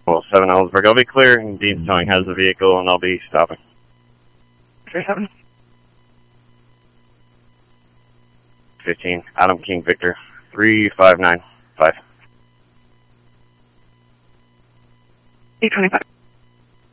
Well, 7 Ellsberg. I'll be clear, and Dean's Towing has the vehicle, and I'll be stopping. 37. 15, Adam King Victor, 3595. 825.